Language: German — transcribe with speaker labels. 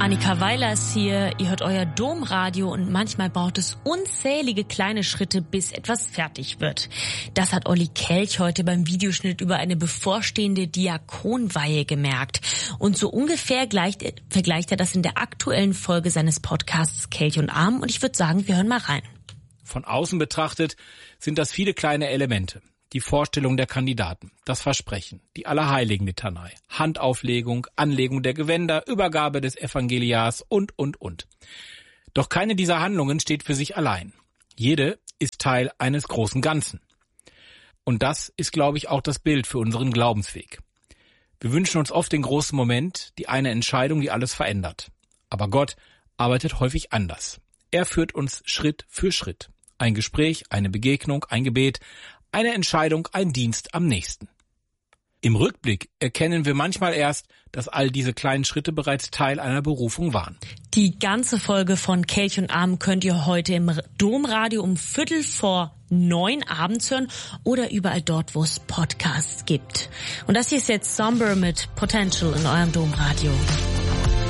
Speaker 1: Annika Weiler ist hier, ihr hört euer Domradio und manchmal braucht es unzählige kleine Schritte, bis etwas fertig wird. Das hat Olli Kelch heute beim Videoschnitt über eine bevorstehende Diakonweihe gemerkt. Und so ungefähr vergleicht er das in der aktuellen Folge seines Podcasts Kelch und Arm und ich würde sagen, wir hören mal rein.
Speaker 2: Von außen betrachtet sind das viele kleine Elemente. Die Vorstellung der Kandidaten, das Versprechen, die Allerheiligen-Litanei, Handauflegung, Anlegung der Gewänder, Übergabe des Evangeliars und. Doch keine dieser Handlungen steht für sich allein. Jede ist Teil eines großen Ganzen. Und das ist, glaube ich, auch das Bild für unseren Glaubensweg. Wir wünschen uns oft den großen Moment, die eine Entscheidung, die alles verändert. Aber Gott arbeitet häufig anders. Er führt uns Schritt für Schritt. Ein Gespräch, eine Begegnung, ein Gebet, eine Entscheidung, ein Dienst am nächsten. Im Rückblick erkennen wir manchmal erst, dass all diese kleinen Schritte bereits Teil einer Berufung waren.
Speaker 1: Die ganze Folge von Kelch und Arm könnt ihr heute im Domradio um 8:45 abends hören oder überall dort, wo es Podcasts gibt. Und das hier ist jetzt Somber mit Potential in eurem Domradio.